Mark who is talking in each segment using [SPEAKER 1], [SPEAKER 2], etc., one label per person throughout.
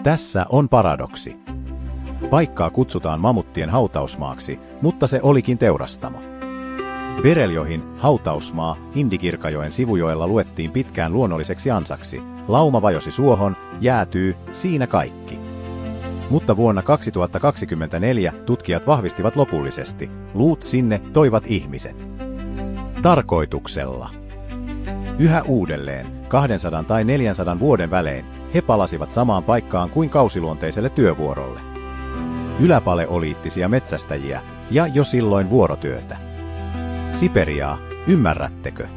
[SPEAKER 1] Tässä on paradoksi. Paikkaa kutsutaan mamuttien hautausmaaksi, mutta se olikin teurastamo. Bereljohin hautausmaa Indikirkajoen sivujoella luettiin pitkään luonnolliseksi ansaksi. Lauma vajosi suohon, jäätyy, siinä kaikki. Mutta vuonna 2024 tutkijat vahvistivat lopullisesti, luut sinne toivat ihmiset. Tarkoituksella. Yhä uudelleen, 200 tai 400 vuoden välein, he palasivat samaan paikkaan kuin kausiluonteiselle työvuorolle. Yläpaleoliittisia metsästäjiä ja jo silloin vuorotyötä. Siperiaa, ymmärrättekö?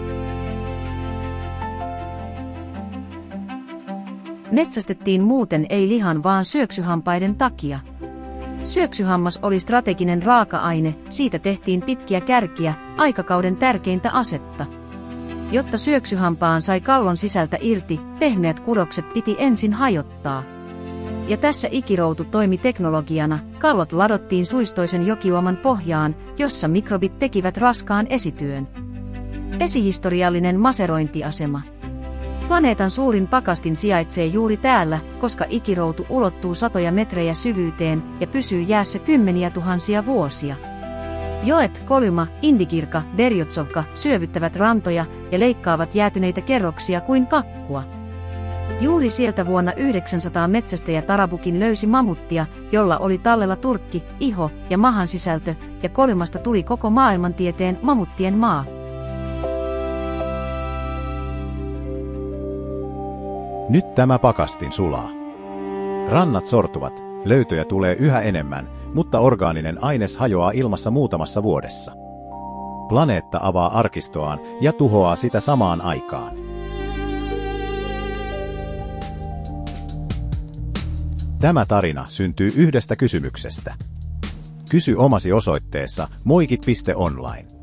[SPEAKER 2] Metsästettiin muuten ei lihan vaan syöksyhampaiden takia. Syöksyhammas oli strateginen raaka-aine, siitä tehtiin pitkiä kärkiä, aikakauden tärkeintä asetta. Jotta syöksyhampaan sai kallon sisältä irti, pehmeät kudokset piti ensin hajottaa. Ja tässä ikiroutu toimi teknologiana, kallot ladottiin suistoisen jokiuoman pohjaan, jossa mikrobit tekivät raskaan esityön. Esihistoriallinen maserointiasema. Planeetan suurin pakastin sijaitsee juuri täällä, koska ikiroutu ulottuu satoja metrejä syvyyteen ja pysyy jäässä kymmeniä tuhansia vuosia. Joet, Kolyma, Indikirka, Berjotsovka syövyttävät rantoja ja leikkaavat jäätyneitä kerroksia kuin kakkua. Juuri sieltä vuonna 900 metsästäjä Tarabukin löysi mamuttia, jolla oli tallella turkki, iho ja mahan sisältö, ja Kolymasta tuli koko maailmantieteen mamuttien maa.
[SPEAKER 1] Nyt tämä pakastin sulaa. Rannat sortuvat, löytöjä tulee yhä enemmän, mutta orgaaninen aines hajoaa ilmassa muutamassa vuodessa. Planeetta avaa arkistoaan ja tuhoaa sitä samaan aikaan. Tämä tarina syntyy yhdestä kysymyksestä. Kysy omasi osoitteessa moikit.online.